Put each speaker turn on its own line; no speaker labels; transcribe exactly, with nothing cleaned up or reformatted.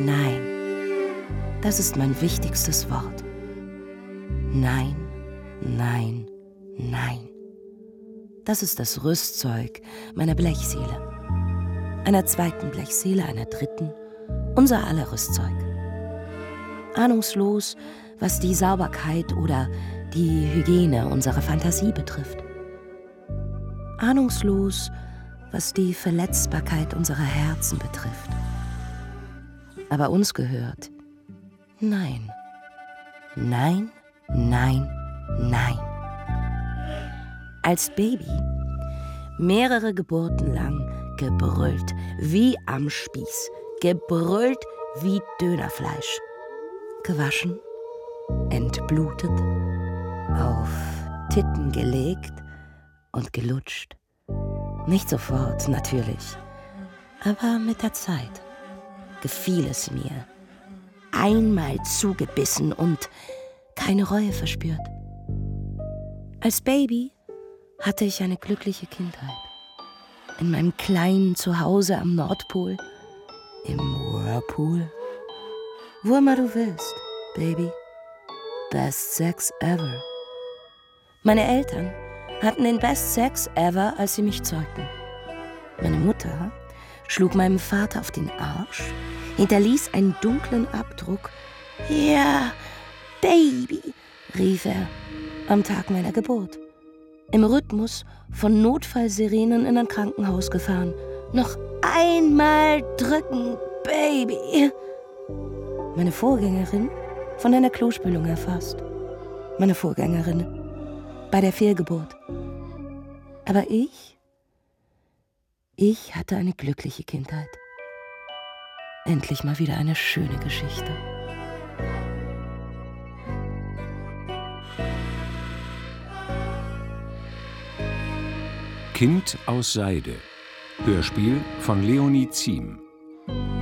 Nein, das ist mein wichtigstes Wort. Nein, nein, nein. Das ist das Rüstzeug meiner Blechseele. Einer zweiten Blechseele, einer dritten, unser aller Rüstzeug. Ahnungslos, was die Sauberkeit oder die Hygiene unserer Fantasie betrifft. Ahnungslos, was die Verletzbarkeit unserer Herzen betrifft. Aber uns gehört nein, nein, nein, nein. Als Baby mehrere Geburten lang gebrüllt, wie am Spieß, gebrüllt wie Dönerfleisch. Gewaschen, entblutet, auf Titten gelegt und gelutscht. Nicht sofort, natürlich, aber mit der Zeit gefiel es mir. Einmal zugebissen und keine Reue verspürt. Als Baby hatte ich eine glückliche Kindheit. In meinem kleinen Zuhause am Nordpol, im Whirlpool. Wo immer du willst, Baby. Best Sex ever. Meine Eltern hatten den Best Sex ever, als sie mich zeugten. Meine Mutter schlug meinem Vater auf den Arsch, hinterließ einen dunklen Abdruck. Ja, Baby, rief er am Tag meiner Geburt. Im Rhythmus von Notfallsirenen in ein Krankenhaus gefahren. Noch einmal drücken, Baby. Meine Vorgängerin von einer Klospülung erfasst. Meine Vorgängerin bei der Fehlgeburt. Aber ich, ich hatte eine glückliche Kindheit. Endlich mal wieder eine schöne Geschichte.
Kind aus Seide. Hörspiel von Leonie Ziem.